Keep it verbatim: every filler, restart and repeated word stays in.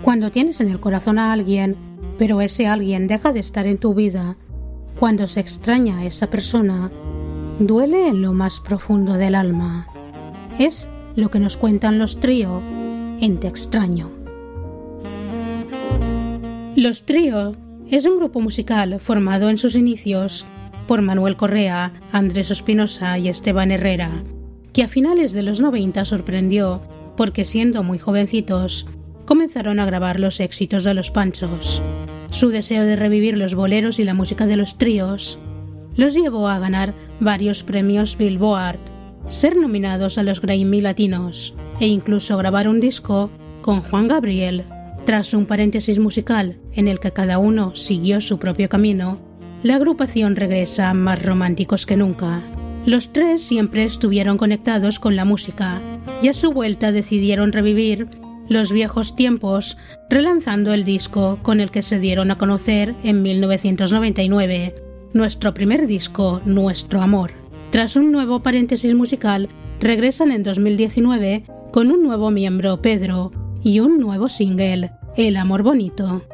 Cuando tienes en el corazón a alguien, pero ese alguien deja de estar en tu vida, cuando se extraña a esa persona, duele en lo más profundo del alma. Es lo que nos cuentan los Trío en Te extraño. Los Trío es un grupo musical formado en sus inicios por Manuel Correa, Andrés Espinosa y Esteban Herrera, que a finales de los noventa sorprendió porque, siendo muy jovencitos, comenzaron a grabar los éxitos de Los Panchos. Su deseo de revivir los boleros y la música de los tríos los llevó a ganar varios premios Billboard, ser nominados a los Grammy Latinos e incluso grabar un disco con Juan Gabriel. Tras un paréntesis musical en el que cada uno siguió su propio camino, la agrupación regresa más románticos que nunca. Los tres siempre estuvieron conectados con la música y a su vuelta decidieron revivir los viejos tiempos, relanzando el disco con el que se dieron a conocer en mil novecientos noventa y nueve, nuestro primer disco, Nuestro Amor. Tras un nuevo paréntesis musical, regresan en dos mil diecinueve con un nuevo miembro, Pedro, y un nuevo single, El Amor Bonito.